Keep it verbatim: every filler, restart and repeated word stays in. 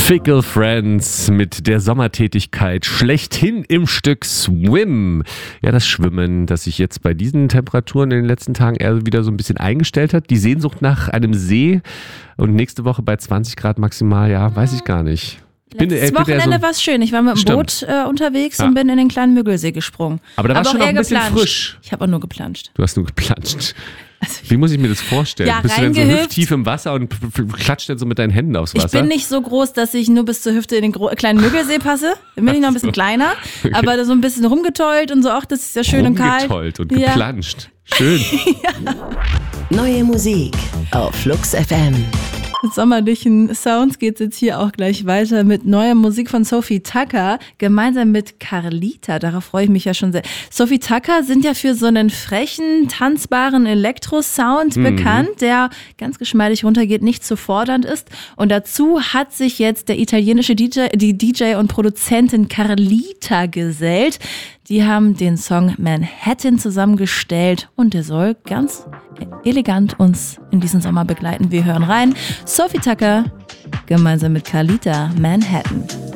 Fickle Friends mit der Sommertätigkeit schlechthin im Stück Swim. Ja, das Schwimmen, das sich jetzt bei diesen Temperaturen in den letzten Tagen eher wieder so ein bisschen eingestellt hat. Die Sehnsucht nach einem See und nächste Woche bei zwanzig Grad maximal, ja, weiß ich gar nicht. Letztes Wochenende so war es schön. Ich war mit dem Stimmt. Boot äh, unterwegs ja. und bin in den kleinen Müggelsee gesprungen. Aber da war schon noch ein bisschen geplanscht. frisch. Ich habe auch nur geplanscht. Du hast nur geplanscht. Wie muss ich mir das vorstellen? Ja, Bist du denn so hüfttief im Wasser und klatscht dann so mit deinen Händen aufs Wasser? Ich bin nicht so groß, dass ich nur bis zur Hüfte in den gro- kleinen Müggelsee passe. Dann bin ich noch ein bisschen kleiner. Okay. Aber so ein bisschen rumgetollt und so, ach, das ist ja schön und kalt. Rumgetollt und geplanscht. Ja. Schön. Ja. Neue Musik auf Flux F M. Mit sommerlichen Sounds geht es jetzt hier auch gleich weiter mit neuer Musik von Sophie Tucker, gemeinsam mit Carlita. Darauf freue ich mich ja schon sehr. Sophie Tucker sind ja für so einen frechen, tanzbaren Elektro-Sound mhm. bekannt, der ganz geschmeidig runtergeht, nicht zu fordernd ist. Und dazu hat sich jetzt der italienische D J, die D J und Produzentin Carlita gesellt. Die haben den Song Manhattan zusammengestellt und der soll ganz elegant uns in diesen Sommer begleiten. Wir hören rein. Sophie Tucker gemeinsam mit Carlita, Manhattan.